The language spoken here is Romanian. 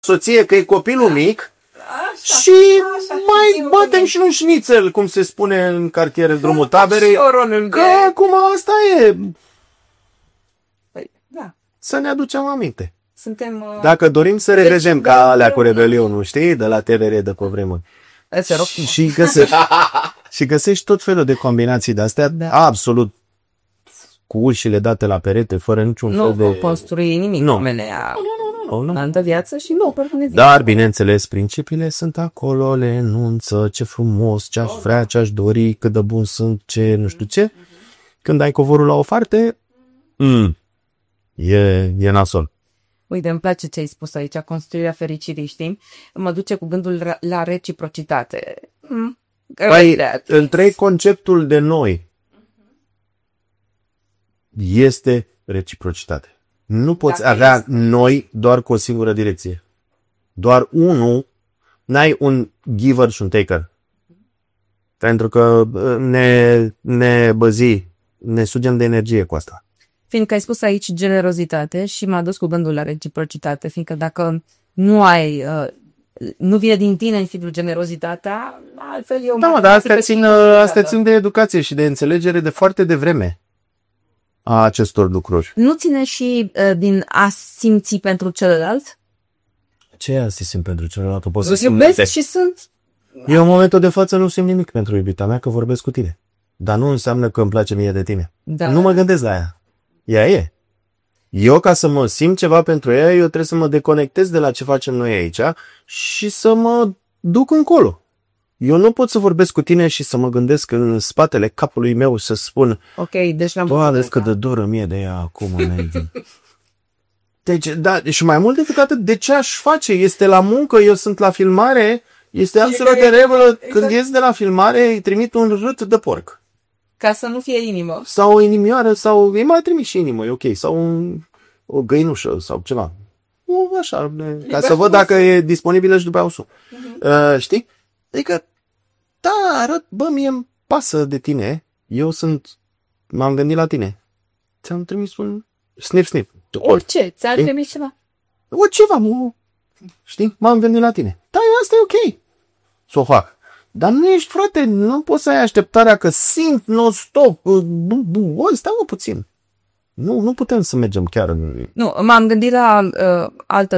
soție că e copilul mic și mai batem și un șnițel, cum se spune în cartiere Drumul Taberei, că acum asta e. Păi, da. Să ne aducem aminte. Suntem... Dacă dorim să revedem ca alea cu Revelionul, știi? De la TVR de pe vremuri. Și găsești tot felul de combinații de astea, absolut cu ușile date la perete, fără niciun fel de... Nu construi nimic. Nu. Nu. Altă viață și nu. Dar, bineînțeles, principiile sunt acolo, le enunță ce frumos, ce aș vrea, ce aș dori, cât de bun sunt, ce nu știu ce. Când ai covorul la o parte, e nasol. Uite, îmi place ce ai spus aici, construirea fericirii, știi? Mă duce cu gândul la reciprocitate. Păi, întreg conceptul de noi este reciprocitate. Nu poți avea noi doar cu o singură direcție. Doar unul, n-ai un giver și un taker. Pentru că ne sugem de energie cu asta. Fiindcă ai spus aici generozitate și m-a dus cu gândul la reciprocitate, fiindcă dacă nu ai, nu vine din tine în fidul generozitatea, altfel eu... Da, dar astea țin de educație și de înțelegere de foarte devreme a acestor lucruri. Nu ține și din a simți pentru celălalt? Ce e a simți pentru celălalt? Să iubesc și sunt... Eu în momentul de față nu simt nimic pentru iubita mea, că vorbesc cu tine. Dar nu înseamnă că îmi place mie de tine. Da. Nu mă gândesc la ea. Ea e. Eu, ca să mă simt ceva pentru ea, eu trebuie să mă deconectez de la ce facem noi aici și să mă duc încolo. Eu nu pot să vorbesc cu tine și să mă gândesc în spatele capului meu să spun deci Doamne, cât de doră mie de ea acum. Deci, da, și mai mult decât atât, de ce aș face? Este la muncă, eu sunt la filmare, este absolut de regulă. Exact. Când ies de la filmare, îi trimit un rât de porc. Ca să nu fie inimă. Sau o inimioară, sau îi mai trimis și inimă, e ok. Sau o găinușă, sau ceva. Așa, ca să văd dacă e disponibilă și după aia o sun. Știi? Adică, da, arăt, mie îmi pasă de tine. M-am gândit la tine. Ți-am trimis un snip. Orice, ți-ar trimis ceva? Ceva, știi? M-am gândit la tine. Da, asta e ok. Să o fac. Dar nu ești, frate, nu poți să ai așteptarea că simt non-stop. Stai puțin. Nu putem să mergem chiar în... Nu, m-am gândit la altă